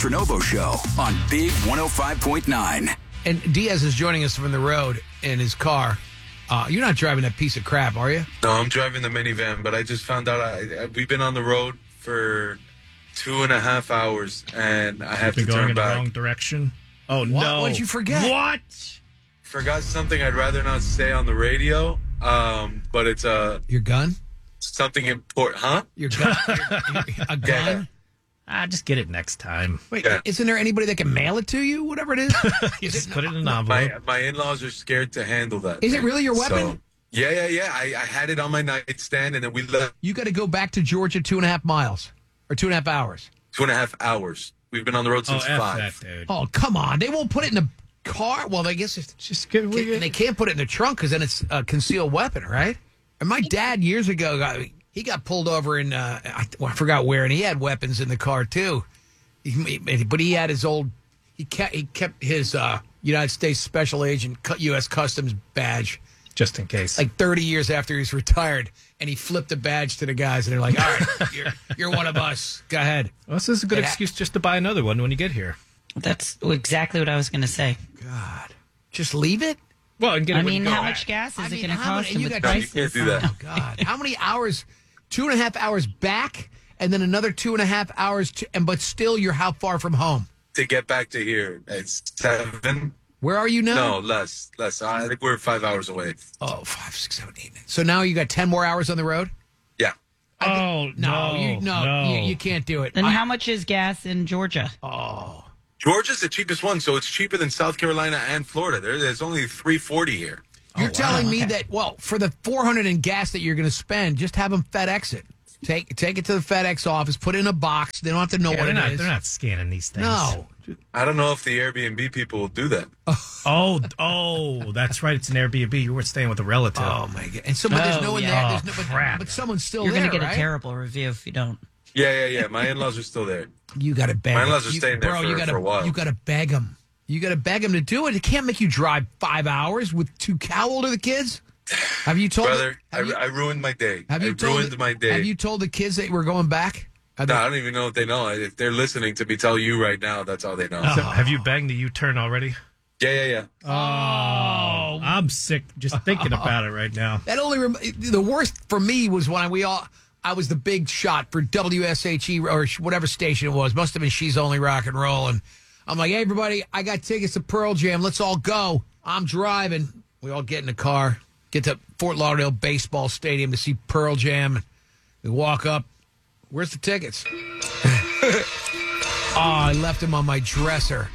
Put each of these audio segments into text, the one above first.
Tronovo Show on Big 105.9. And Diaz is joining us from the road in his car. You're not driving that piece of crap, are you? No, I'm driving the minivan, but I just found out we've been on the road for 2.5 hours, and I have to going turn in back. the wrong direction. Oh, What? no. What did you forget? What? Forgot something I'd rather not say on the radio, but it's Your gun? something important. Huh? Your gun? A gun? Just get it next time. Wait, Yeah. isn't there anybody that can mail it to you? Whatever it is? You just put it in an envelope. My in-laws are scared to handle that. Is it really your weapon? So, yeah. I had it on my nightstand, and then we left You got to go back to Georgia 2.5 miles or 2.5 hours. 2.5 hours. We've been on the road since F 5. that, dude. Oh, come on. They won't put it in the car? Well, I guess it's Just get they can't put it in the trunk because then it's a concealed weapon, right? And my dad years ago, he got pulled over in, I forgot where, and he had weapons in the car too. But he had his old, he kept his United States Special Agent U.S. Customs badge. just in case. Like 30 years after he's retired, and he flipped the badge to the guys, and they're like, all right, you're one of us. Go ahead. Well, this is a good excuse just to buy another one when you get here. That's exactly what I was going to say. God. Just leave it? Well, and get it I when you mean, go how back. much gas is I it mean, going to how cost? many- you with got- No, you can't do that. Oh, God. How many hours? 2.5 hours back, and then another 2.5 hours, but still you're how far from home? To get back to here, it's 7. Where are you now? No, less. I think we're 5 hours away. Oh, 5, 6, 7, 8 minutes. So now you got 10 more hours on the road? Yeah. Oh, You can't do it. Then how much is gas in Georgia? Georgia's the cheapest one, so it's cheaper than South Carolina and Florida. There's only $3.40 here. You're telling me that, well, for the $400 in gas that you're going to spend, just have them FedEx it. Take it to the FedEx office, put it in a box. They don't have to know what it is. They're not scanning these things. No. I don't know if the Airbnb people will do that. Oh, that's right. It's an Airbnb. You weren't staying with a relative. Oh, my God. And but there's no one yeah. there. There's no, crap. but someone's still You're there, going to get right? a terrible review if you don't. Yeah. My in-laws are still there. You got to beg My them. in-laws are staying there for a while. You got to beg them. You got to beg them to do it. It can't make you drive 5 hours with how old are the kids? Have you told Brother, I ruined my day. Have you ruined my day. Have you told the kids that we're going back? No, I don't even know if they know. If they're listening to me tell you right now, that's all they know. So, have you banged the U-turn already? Yeah. Oh, I'm sick just thinking about it right now. That only the worst for me was when I was the big shot for WSHE or whatever station it was. Must have been She's Only Rock and Roll. And I'm like, hey, everybody, I got tickets to Pearl Jam. Let's all go. I'm driving. We all get in the car, get to Fort Lauderdale Baseball Stadium to see Pearl Jam. We walk up. Where's the tickets? I left them on my dresser.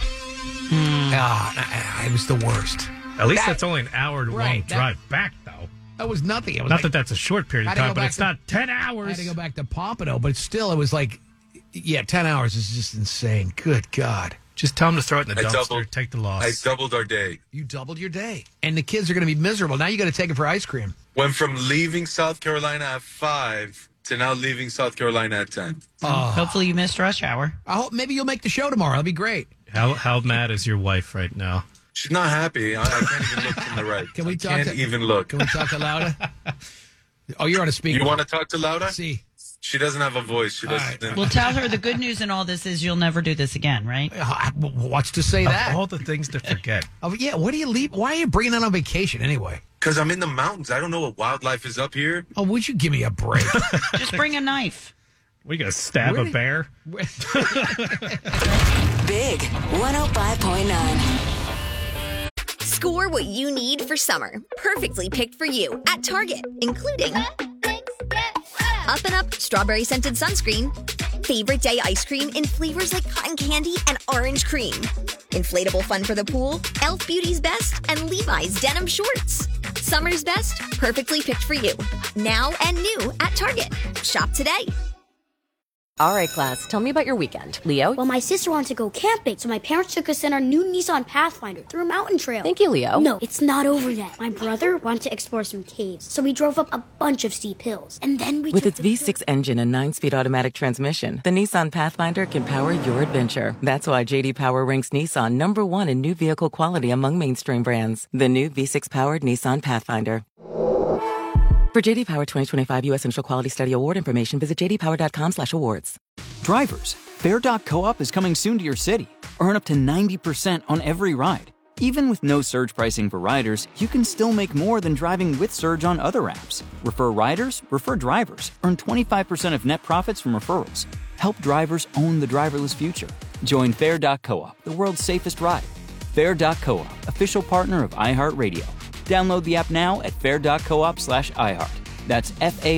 It was the worst. At least that's only an hour long Right, drive back, though. That was nothing. It was Not like, that that's a short period of Had to go time, but back it's to- not 10 I hours. had to go back to Pompano, but still, it was like, 10 hours is just insane. Good God. Just tell them to throw it in the I dumpster. doubled- Take the loss. I doubled our day. You doubled your day. And the kids are going to be miserable. Now you got to take it for ice cream. Went from leaving South Carolina at 5 to now leaving South Carolina at 10. Hopefully you missed rush hour. I hope maybe you'll make the show tomorrow. That'll be great. How mad is your wife right now? She's not happy. I can't even look from the right. Can we talk Can't to- even look. Can we talk to Lauda? Oh, you're on a speaker. You want to talk to Laura? See. She doesn't have a voice. She doesn't. right. Well, tell her the good news in all this is you'll never do this again, right? What's to say that? Of all the things to forget. Oh, yeah. What do you leave? Why are you bringing that on vacation anyway? Because I'm in the mountains. I don't know what wildlife is up here. Oh, would you give me a break? Just bring a knife. We gonna stab Where a did- bear? Big 105.9. Score what you need for summer. Perfectly picked for you at Target, including Up and Up strawberry scented sunscreen, favorite day ice cream in flavors like cotton candy and orange cream, inflatable fun for the pool, Elf Beauty's Best, and Levi's denim shorts. Summer's best, perfectly picked for you. Now and new at Target. Shop today. All right, class, tell me about your weekend. Leo? Well, my sister wanted to go camping, so my parents took us in our new Nissan Pathfinder through a mountain trail. Thank you, Leo. No, it's not over yet. My brother wanted to explore some caves, so we drove up a bunch of steep hills. And then we With took its the V6 engine and 9-speed automatic transmission, the Nissan Pathfinder can power your adventure. That's why J.D. Power ranks Nissan #1 in new vehicle quality among mainstream brands. The new V6-powered Nissan Pathfinder. For J.D. Power 2025 U.S. Initial Quality Study Award information, visit jdpower.com/awards. Drivers, Fare.coop is coming soon to your city. Earn up to 90% on every ride. Even with no surge pricing for riders, you can still make more than driving with Surge on other apps. Refer riders, refer drivers. Earn 25% of net profits from referrals. Help drivers own the driverless future. Join Fare.coop, the world's safest ride. Fare.coop, official partner of iHeartRadio. Download the app now at fare.coop/iHeart. That's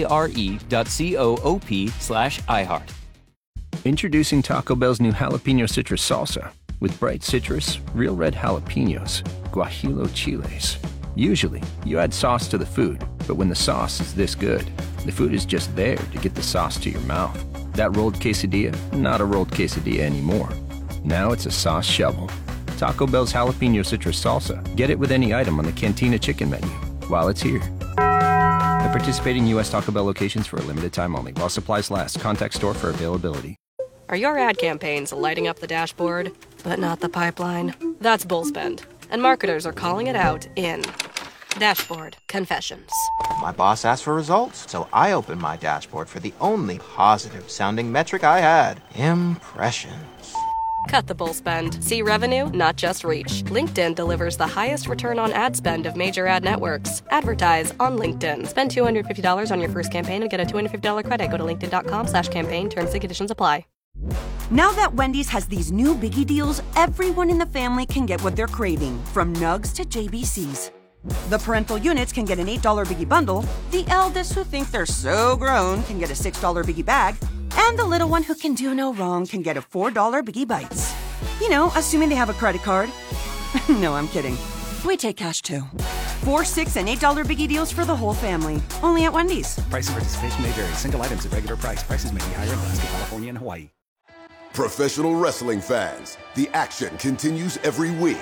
FARE.coop/iHeart. Introducing Taco Bell's new jalapeno citrus salsa. With bright citrus, real red jalapenos, guajillo chiles. Usually, you add sauce to the food, but when the sauce is this good, the food is just there to get the sauce to your mouth. That rolled quesadilla, not a rolled quesadilla anymore. Now it's a sauce shovel. Taco Bell's jalapeno citrus salsa. Get it with any item on the Cantina chicken menu while it's here. At participating U.S. Taco Bell locations for a limited time only. While supplies last. Contact store for availability. Are your ad campaigns lighting up the dashboard, but not the pipeline? That's Bullspend. And marketers are calling it out in Dashboard Confessions. My boss asked for results, so I opened my dashboard for the only positive-sounding metric I had. Impressions. Cut the bull spend. See revenue, not just reach. LinkedIn delivers the highest return on ad spend of major ad networks. Advertise on LinkedIn. Spend $250 on your first campaign and get a $250 credit. Go to linkedin.com/campaign. Terms and conditions apply. Now that Wendy's has these new biggie deals, everyone in the family can get what they're craving, from nugs to JBCs. The parental units can get an $8 biggie bundle, the eldest who think they're so grown can get a $6 biggie bag, and the little one who can do no wrong can get a $4 biggie bites. You know, assuming they have a credit card. No, I'm kidding. We take cash too. $4, $6, and $8 biggie deals for the whole family. Only at Wendy's. Price and participation may vary. Single items at regular price. Prices may be higher in Alaska, California, and Hawaii. Professional wrestling fans, the action continues every week.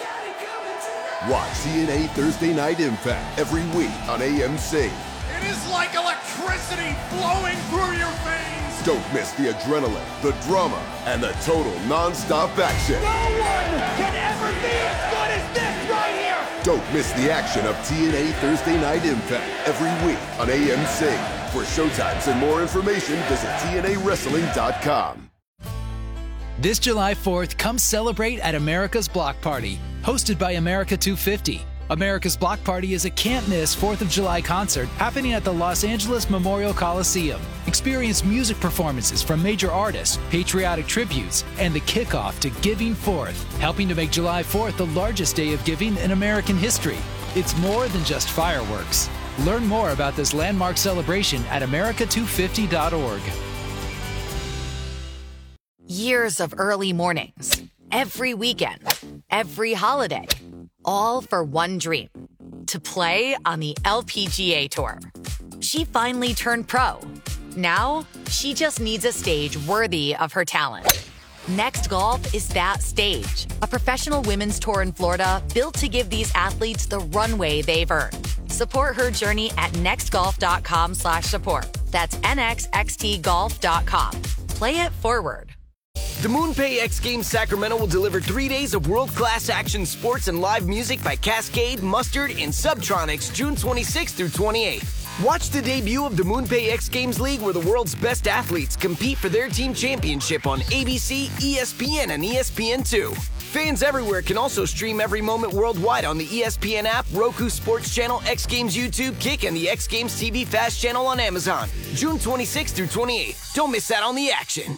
Watch TNA Thursday Night Impact every week on AMC. It is like electricity flowing through your veins. Don't miss the adrenaline, the drama, and the total non-stop action. No one can ever be as good as this right here. Don't miss the action of TNA Thursday Night Impact every week on AMC. For showtimes and more information, visit TNAWrestling.com. This July 4th, come celebrate at America's Block Party, hosted by America 250. America's Block Party is a can't-miss 4th of July concert happening at the Los Angeles Memorial Coliseum. Experience music performances from major artists, patriotic tributes, and the kickoff to Giving Forth, helping to make July 4th the largest day of giving in American history. It's more than just fireworks. Learn more about this landmark celebration at america250.org. Years of early mornings, every weekend, every holiday, all for one dream, to play on the LPGA Tour. She finally turned pro. Now, she just needs a stage worthy of her talent. Next Golf is that stage, a professional women's tour in Florida built to give these athletes the runway they've earned. Support her journey at nextgolf.com/support. That's nxxtgolf.com. Play it forward. The MoonPay X Games Sacramento will deliver 3 days of world-class action sports and live music by Cascade, Mustard, and Subtronics June 26th through 28th. Watch the debut of the MoonPay X Games League, where the world's best athletes compete for their team championship on ABC, ESPN, and ESPN2. Fans everywhere can also stream every moment worldwide on the ESPN app, Roku Sports Channel, X Games YouTube, Kick, and the X Games TV Fast Channel on Amazon. June 26th through 28th. Don't miss out on the action.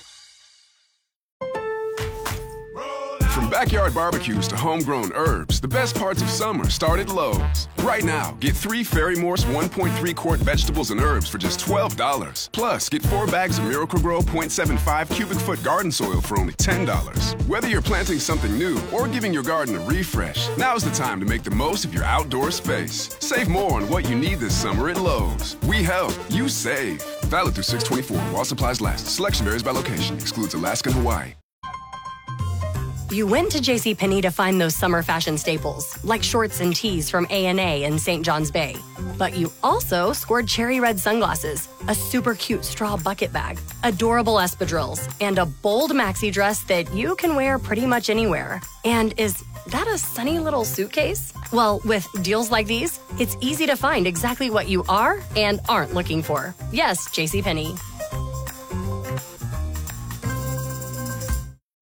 From backyard barbecues to homegrown herbs, the best parts of summer start at Lowe's. Right now, get 3 Ferry Morse 1.3 quart vegetables and herbs for just $12. Plus, get 4 bags of Miracle-Gro 0.75 cubic foot garden soil for only $10. Whether you're planting something new or giving your garden a refresh, now's the time to make the most of your outdoor space. Save more on what you need this summer at Lowe's. We help, you save. Valid through 6/24 while supplies last. Selection varies by location. Excludes Alaska and Hawaii. You went to JCPenney to find those summer fashion staples, like shorts and tees from A&A and St. John's Bay. But you also scored cherry red sunglasses, a super cute straw bucket bag, adorable espadrilles, and a bold maxi dress that you can wear pretty much anywhere. And is that a sunny little suitcase? Well, with deals like these, it's easy to find exactly what you are and aren't looking for. Yes, JCPenney.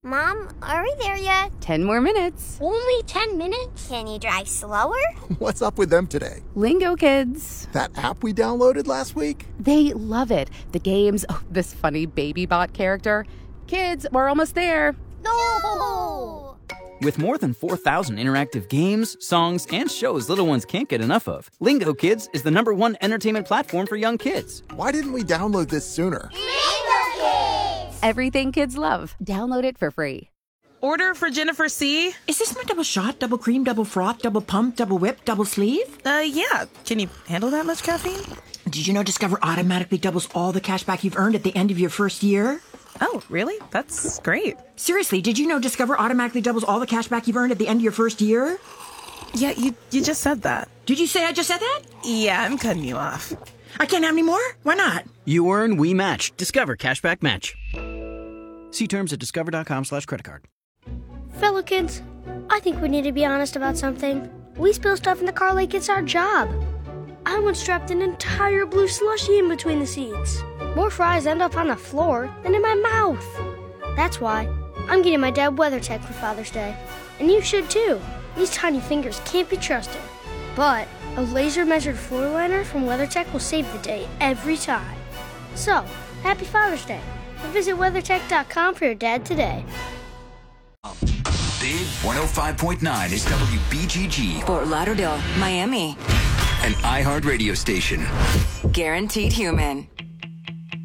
Mom, are we there yet? 10 more minutes. Only 10 minutes? Can you drive slower? What's up with them today? Lingo Kids. That app we downloaded last week? They love it. The games, this funny baby bot character. Kids, we're almost there. No! With more than 4,000 interactive games, songs, and shows little ones can't get enough of, Lingo Kids is the #1 entertainment platform for young kids. Why didn't we download this sooner? Lingo Kids! Everything kids love. Download it for free. Order for Jennifer C. Is this my double shot, double cream, double froth, double pump, double whip, double sleeve? Yeah. Can you handle that much caffeine? Did you know Discover automatically doubles all the cash back you've earned at the end of your first year? Oh, really? That's great. Seriously, did you know Discover automatically doubles all the cash back you've earned at the end of your first year? Yeah, you just said that. Did you say I just said that? Yeah, I'm cutting you off. I can't have any more? Why not? You earn, we match. Discover Cashback Match. See terms at discover.com/creditcard. Fellow kids, I think we need to be honest about something. We spill stuff in the car like it's our job. I once dropped an entire blue slushie in between the seats. More fries end up on the floor than in my mouth. That's why I'm getting my dad WeatherTech for Father's Day. And you should too. These tiny fingers can't be trusted. But a laser-measured floor liner from WeatherTech will save the day every time. So, happy Father's Day. And visit WeatherTech.com for your dad today. Big 105.9 is WBGG. Fort Lauderdale, Miami. An iHeart radio station. Guaranteed human.